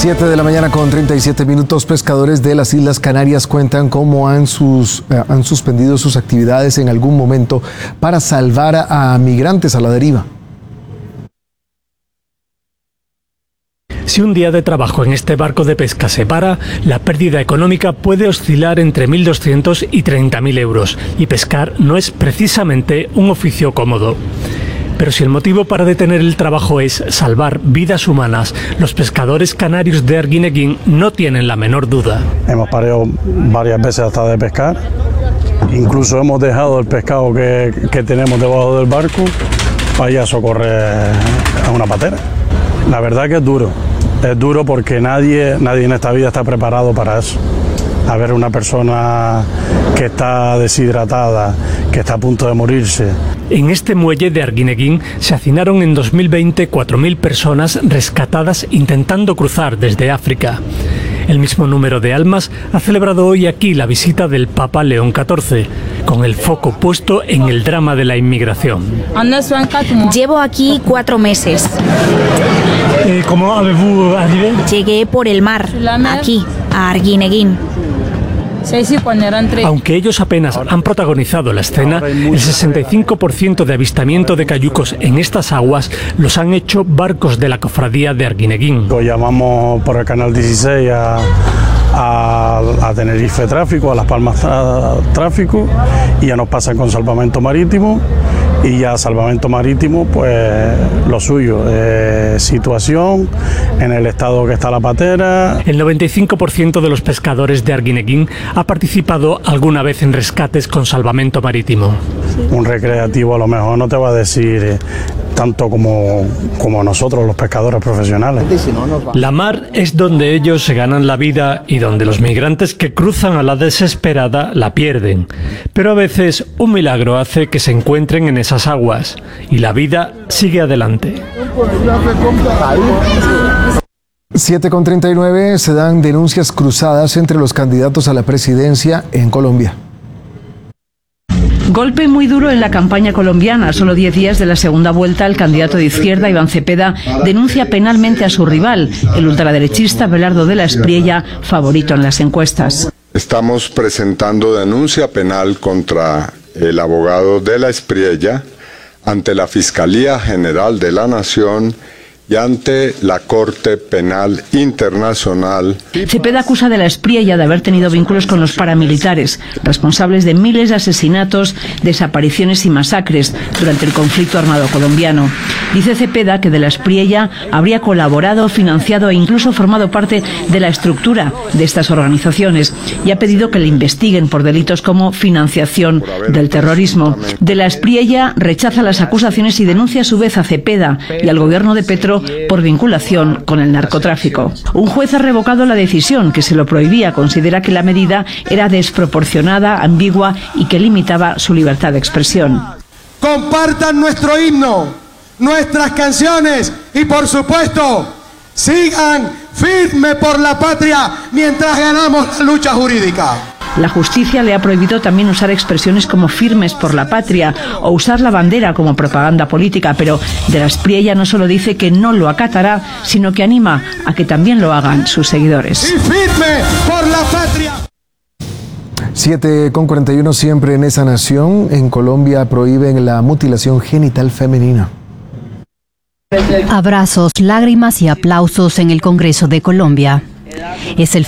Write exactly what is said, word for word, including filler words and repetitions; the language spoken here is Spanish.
siete de la mañana con treinta y siete minutos. Pescadores de las Islas Canarias cuentan cómo han, sus, eh, han suspendido sus actividades en algún momento para salvar a, a migrantes a la deriva. Si un día de trabajo en este barco de pesca se para, la pérdida económica puede oscilar entre mil doscientos y treinta mil euros, y pescar no es precisamente un oficio cómodo. Pero si el motivo para detener el trabajo es salvar vidas humanas, los pescadores canarios de Arguineguín no tienen la menor duda. Hemos parado varias veces hasta de pescar, incluso hemos dejado el pescado que, que tenemos debajo del barco para ir a socorrer a una patera. La verdad que es duro, es duro porque nadie, nadie en esta vida está preparado para eso. A ver una persona que está deshidratada, que está a punto de morirse. En este muelle de Arguineguín se hacinaron en dos mil veinte cuatro mil personas rescatadas intentando cruzar desde África. El mismo número de almas ha celebrado hoy aquí la visita del Papa León catorce, con el foco puesto en el drama de la inmigración. Llevo aquí cuatro meses. Eh, ¿Cómo avez-vous arrivé? Llegué por el mar, aquí, a Arguineguín. Aunque ellos apenas han protagonizado la escena, el sesenta y cinco por ciento de avistamiento de cayucos en estas aguas los han hecho barcos de la cofradía de Arguineguín. Lo llamamos por el canal dieciséis a, a, a Tenerife Tráfico, a Las Palmas Tráfico, y ya nos pasan con salvamento marítimo. Y ya salvamento marítimo, pues lo suyo, eh, situación, en el estado que está la patera. El noventa y cinco por ciento de los pescadores de Arguineguín ha participado alguna vez en rescates con salvamento marítimo. Un recreativo a lo mejor no te va a decir eh, tanto como, como nosotros los pescadores profesionales. La mar es donde ellos se ganan la vida y donde los migrantes que cruzan a la desesperada la pierden. Pero a veces un milagro hace que se encuentren en esas aguas y la vida sigue adelante. siete con treinta y nueve, se dan denuncias cruzadas entre los candidatos a la presidencia en Colombia. Golpe muy duro en la campaña colombiana. A solo diez días de la segunda vuelta, el candidato de izquierda, Iván Cepeda, denuncia penalmente a su rival, el ultraderechista Abelardo de la Espriella, favorito en las encuestas. Estamos presentando denuncia penal contra el abogado de la Espriella ante la Fiscalía General de la Nación y ante la Corte Penal Internacional. Cepeda acusa de la Espriella de haber tenido vínculos con los paramilitares, responsables de miles de asesinatos, desapariciones y masacres durante el conflicto armado colombiano. Dice Cepeda que de la Espriella habría colaborado, financiado e incluso formado parte de la estructura de estas organizaciones y ha pedido que le investiguen por delitos como financiación del terrorismo. De la Espriella rechaza las acusaciones y denuncia a su vez a Cepeda y al gobierno de Petro por vinculación con el narcotráfico. Un juez ha revocado la decisión que se lo prohibía. Considera que la medida era desproporcionada, ambigua y que limitaba su libertad de expresión. Compartan nuestro himno, nuestras canciones y, por supuesto, sigan firme por la patria mientras ganamos la lucha jurídica. La justicia le ha prohibido también usar expresiones como firmes por la patria o usar la bandera como propaganda política, pero de la Espriella no solo dice que no lo acatará, sino que anima a que también lo hagan sus seguidores. Y firme por la patria. siete con cuarenta y uno, siempre en esa nación. En Colombia prohíben la mutilación genital femenina. Abrazos, lágrimas y aplausos en el Congreso de Colombia. Es el